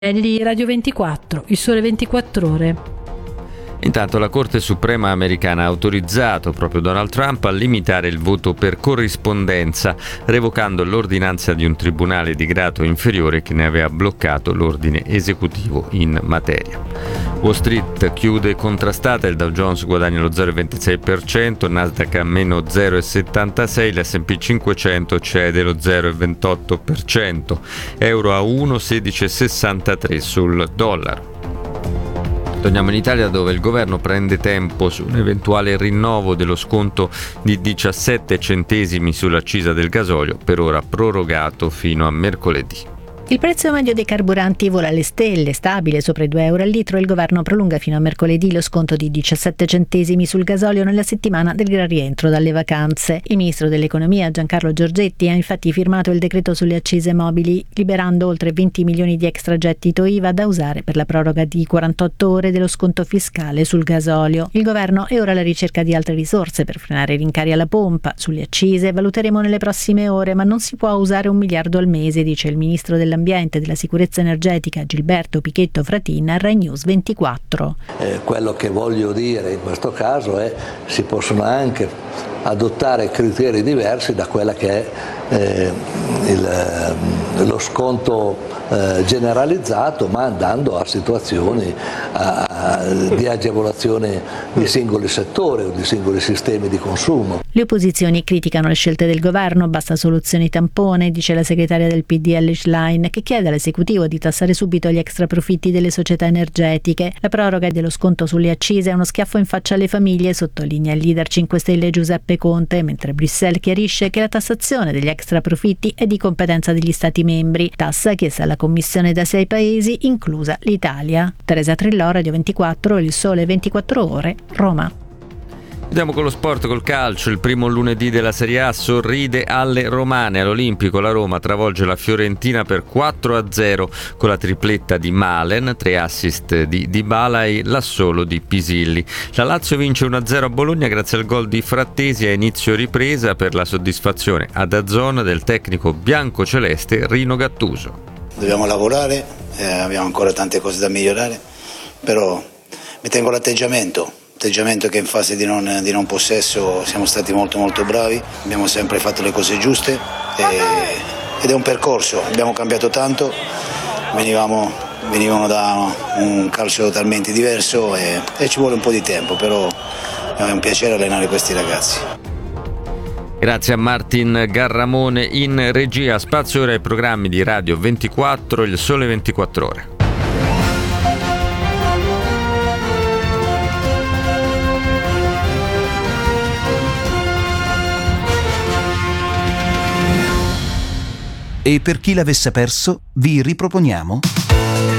Di Radio 24, il Sole 24 Ore. Intanto la Corte Suprema americana ha autorizzato proprio Donald Trump a limitare il voto per corrispondenza, revocando l'ordinanza di un tribunale di grado inferiore che ne aveva bloccato l'ordine esecutivo in materia. Wall Street chiude contrastata, il Dow Jones guadagna lo 0,26%, Nasdaq a meno 0,76%, l'S&P 500 cede lo 0,28%, euro a 1,1663 sul dollaro. Torniamo in Italia, dove il governo prende tempo su un eventuale rinnovo dello sconto di 17 centesimi sull'accisa del gasolio, per ora prorogato fino a mercoledì. Il prezzo medio dei carburanti vola alle stelle, stabile sopra i 2 euro al litro, e il governo prolunga fino a mercoledì lo sconto di 17 centesimi sul gasolio nella settimana del gran rientro dalle vacanze. Il ministro dell'economia Giancarlo Giorgetti ha infatti firmato il decreto sulle accise mobili, liberando oltre 20 milioni di extragettito IVA da usare per la proroga di 48 ore dello sconto fiscale sul gasolio. Il governo è ora alla ricerca di altre risorse per frenare i rincari alla pompa. Sulle accise valuteremo nelle prossime ore, ma non si può usare 1 miliardo al mese, dice il ministro dell'ambiente e della sicurezza energetica Gilberto Pichetto Fratin a Rai News 24. Quello che voglio dire in questo caso è che si possono anche adottare criteri diversi da quella che è lo sconto generalizzato, ma andando a situazioni di agevolazione di singoli settori o di singoli sistemi di consumo. Le opposizioni criticano le scelte del governo, basta soluzioni tampone, dice la segretaria del PDL Schlein, che chiede all'esecutivo di tassare subito gli extraprofitti delle società energetiche. La proroga dello sconto sulle accise è uno schiaffo in faccia alle famiglie, sottolinea il leader 5 Stelle Giuseppe Conte, mentre Bruxelles chiarisce che la tassazione degli extraprofitti è di competenza degli Stati membri, tassa chiesta alla Commissione da 6 paesi, inclusa l'Italia. Teresa Trillò, Radio 24, il Sole 24 Ore, Roma. Andiamo con lo sport, col calcio. Il primo lunedì della Serie A sorride alle romane. All'Olimpico la Roma travolge la Fiorentina per 4-0 con la tripletta di Malen, 3 assist di Dybala e l'assolo di Pisilli. La Lazio vince 1-0 a Bologna grazie al gol di Frattesi a inizio ripresa, per la soddisfazione ad DAZN del tecnico biancoceleste Rino Gattuso. Dobbiamo lavorare, abbiamo ancora tante cose da migliorare, però mi tengo l'atteggiamento che in fase di non possesso siamo stati molto molto bravi, abbiamo sempre fatto le cose giuste ed è un percorso, abbiamo cambiato tanto, venivamo da un calcio totalmente diverso e ci vuole un po' di tempo, però è un piacere allenare questi ragazzi. Grazie a Martin Garramone in regia. Spazio ora ai programmi di Radio 24, il Sole 24 Ore. E per chi l'avesse perso, vi riproponiamo